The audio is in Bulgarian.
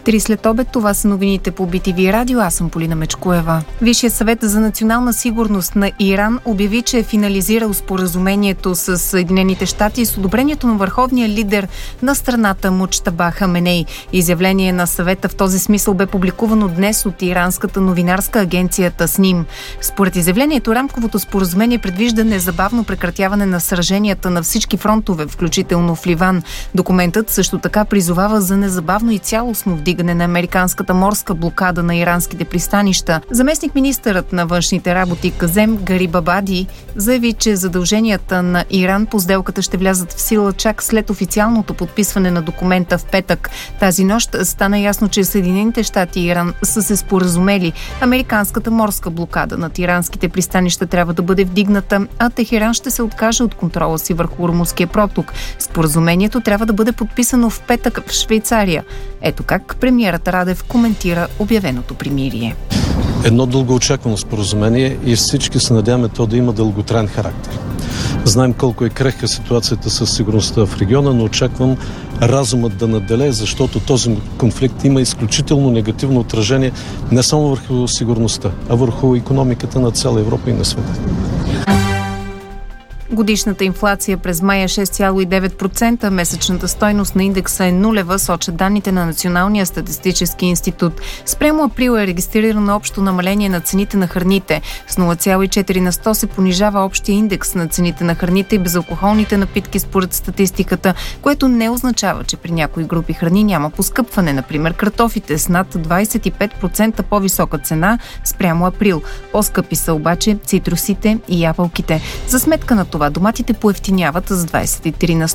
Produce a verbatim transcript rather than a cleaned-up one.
Три след обед, това са новините по Би Ти Ви радио. Аз съм Полина Мечкоева. Висшият съвет за национална сигурност на Иран обяви, че е финализирал споразумението с Съединените щати с одобрението на върховния лидер на страната Муджтаба Хаменей. Изявление на съвета в този смисъл бе публикувано днес от иранската новинарска агенция Тасним. Според изявлението, рамковото споразумение предвижда незабавно прекратяване на сраженията на всички фронтове, включително в Ливан. Документът също така призовава за незабавно и цялостно вдигане на американската морска блокада на иранските пристанища. Заместник-министърът на външните работи Казем Гарибабади заяви, че задълженията на Иран по сделката ще влязат в сила чак след официалното подписване на документа в петък. Тази нощ стана ясно, че Съединените щати и Иран са се споразумели. Американската морска блокада над иранските пристанища трябва да бъде вдигната, а Техеран ще се откаже от контрола си върху Ормузския проток. Споразумението трябва да бъде подписано в петък в Швейцария. Ето как премиерът Радев коментира обявеното примирие. Едно дългоочаквано споразумение и всички се надяваме то да има дълготраен характер. Знаем колко е крехка ситуацията със сигурността в региона, но очаквам разумът да наделее, защото този конфликт има изключително негативно отражение не само върху сигурността, а върху икономиката на цяла Европа и на света. Годишната инфлация през май е шест цяло и девет процента, месечната стойност на индекса е нулева, сочат данните на Националния статистически институт. Спрямо април е регистрирано общо намаление на цените на храните. С нула цяло и четири на сто се понижава общия индекс на цените на храните и безалкохолните напитки според статистиката, което не означава, че при някои групи храни няма поскъпване. Например, картофите с над двадесет и пет процента по-висока цена спрямо април. По-скъпи са обаче цитрусите и ябълките. За сметка на това доматите поевтиняват с двадесет и три на сто.